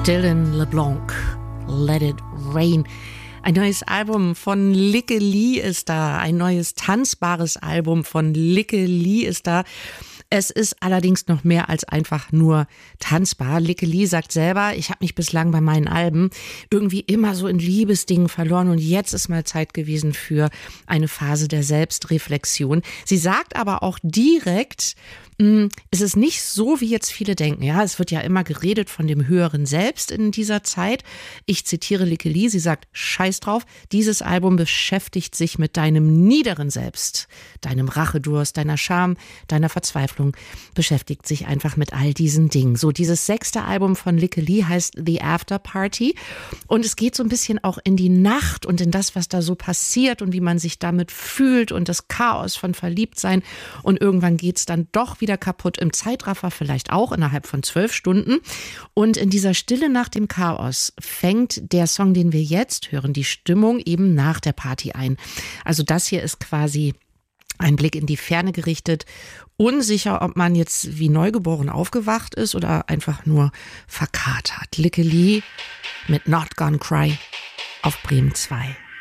Dylan LeBlanc, Let It Rain. Ein neues Album von Lykke Li ist da, ein neues tanzbares Album von Lykke Li ist da. Es ist allerdings noch mehr als einfach nur tanzbar. Lykke Li sagt selber, ich habe mich bislang bei meinen Alben irgendwie immer so in Liebesdingen verloren und jetzt ist mal Zeit gewesen für eine Phase der Selbstreflexion. Sie sagt aber auch direkt, es ist nicht so, wie jetzt viele denken. Ja, es wird ja immer geredet von dem höheren Selbst in dieser Zeit. Ich zitiere Lykke Li, sie sagt, scheiß drauf, dieses Album beschäftigt sich mit deinem niederen Selbst, deinem Rachedurst, deiner Scham, deiner Verzweiflung, beschäftigt sich einfach mit all diesen Dingen. So, dieses 6. Album von Lykke Li heißt The After Party und es geht so ein bisschen auch in die Nacht und in das, was da so passiert und wie man sich damit fühlt und das Chaos von Verliebtsein und irgendwann geht's dann doch wieder kaputt im Zeitraffer, vielleicht auch innerhalb von 12 Stunden. Und in dieser Stille nach dem Chaos fängt der Song, den wir jetzt hören, die Stimmung eben nach der Party ein. Also das hier ist quasi ein Blick in die Ferne gerichtet. Unsicher, ob man jetzt wie neugeboren aufgewacht ist oder einfach nur verkatert. Lykke Li mit Not Gonna Cry auf Bremen 2.